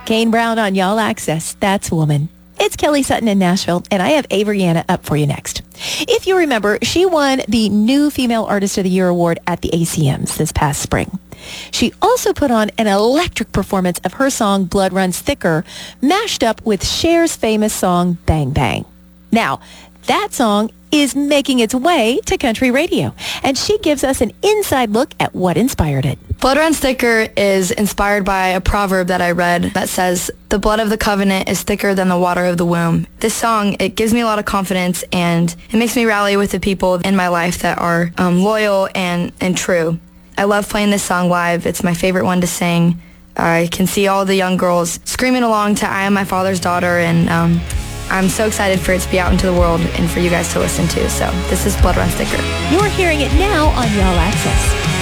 Kane Brown on Y'all Access. That's Woman. It's Kelly Sutton in Nashville, and I have Avery Anna up for you next. If you remember, she won the New Female Artist of the Year award at the ACMs this past spring. She also put on an electric performance of her song Blood Runs Thicker, mashed up with Cher's famous song Bang Bang. Now, that song is making its way to country radio, and she gives us an inside look at what inspired it. Blood Runs Thicker is inspired by a proverb that I read that says, "The blood of the covenant is thicker than the water of the womb." This song, it gives me a lot of confidence, and it makes me rally with the people in my life that are loyal and true. I love playing this song live. It's my favorite one to sing. I can see all the young girls screaming along to "I Am My Father's Daughter," and I'm so excited for it to be out into the world and for you guys to listen to. So this is Blood Runs Thicker. You're hearing it now on Y'all Access.